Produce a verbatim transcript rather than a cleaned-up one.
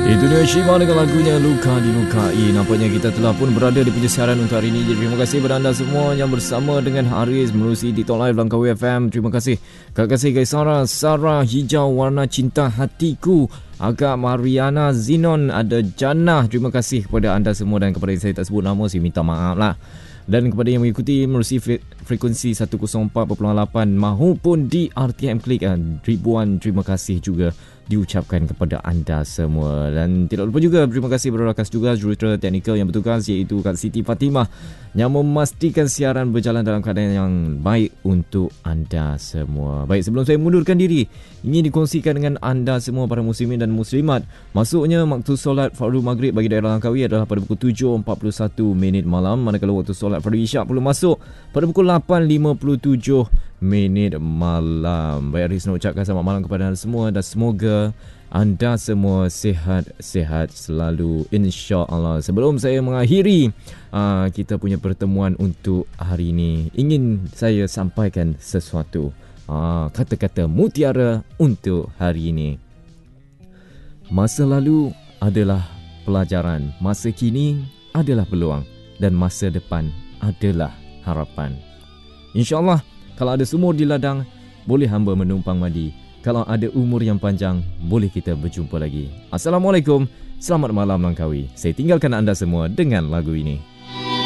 Itu dia Shiva dengan lagunya Luka Dilukai. Nampaknya kita telah pun berada di punya siaran untuk hari ini. Jadi terima kasih kepada anda semua yang bersama dengan Haris menerusi TikTok Live Langkawi F M. Terima kasih Kak Kasih Guys Sarah, Sarah Hijau Warna Cinta Hatiku, Agak Mariana Zinon, ada Jannah. Terima kasih kepada anda semua, dan kepada yang saya tak sebut nama saya minta maaf lah. Dan kepada yang mengikuti menerusi frekuensi seratus empat perpuluhan lapan maupun di R T M Klik, ribuan terima kasih juga diucapkan kepada anda semua. Dan tidak lupa juga terima kasih kepada rakan juga jurutera teknikal yang bertugas, iaitu Kak Siti Fatimah, yang memastikan siaran berjalan dalam keadaan yang baik untuk anda semua. Baik, sebelum saya mundurkan diri, ingin dikongsikan dengan anda semua para muslimin dan muslimat, masuknya waktu solat fardu maghrib bagi daerah Langkawi adalah pada pukul tujuh empat puluh satu minit malam, manakala waktu solat fardu isyak perlu masuk pada pukul lapan lima puluh tujuh minit malam. Baik, Haris nak ucapkan selamat malam kepada anda semua, dan semoga anda semua sihat-sihat selalu, insya-Allah. Sebelum saya mengakhiri uh, kita punya pertemuan untuk hari ini, ingin saya sampaikan sesuatu, uh, kata-kata mutiara untuk hari ini. Masa lalu adalah pelajaran, masa kini adalah peluang, dan masa depan adalah harapan. InsyaAllah, kalau ada sumur di ladang, boleh hamba menumpang mandi. Kalau ada umur yang panjang, boleh kita berjumpa lagi. Assalamualaikum, selamat malam Langkawi. Saya tinggalkan anda semua dengan lagu ini.